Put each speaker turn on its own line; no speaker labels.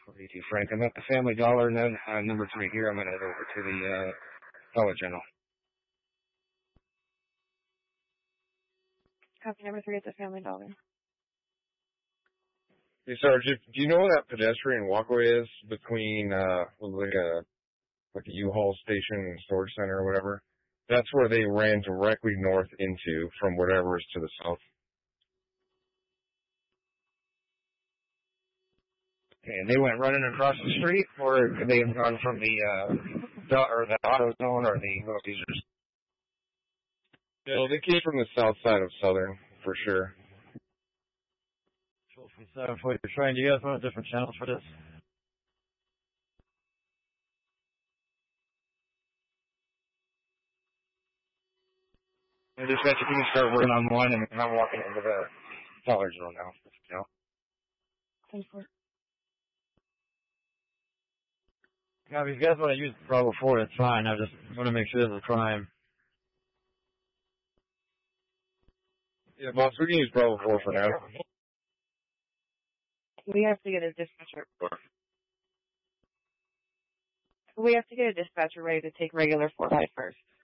What do you do, Frank? I'm at the Family Dollar, and then number 3 here. I'm going to head over to the Dollar General.
Copy number 3 at the Family Dollar.
Hey, Sarge, do you know where that pedestrian walkway is between, like a U-Haul station and storage center or whatever? That's where they ran directly north into from whatever is to the south.
Okay, and they went running across the street, or they have gone from the auto zone or the little users?
Yeah, they came from the south side of Southern, for sure.
1237 for your train. Do you guys want a different channel for this?
And dispatcher, you can start working on one, and I'm walking into the Dollar General now.
Thanks for it.
Now, if you guys want to use Bravo 4, that's fine. I just want to make sure there's a crime.
Yeah, boss, we can use Bravo 4 for now.
We have to get a dispatcher. We have to get a dispatcher ready to take regular 4 by first.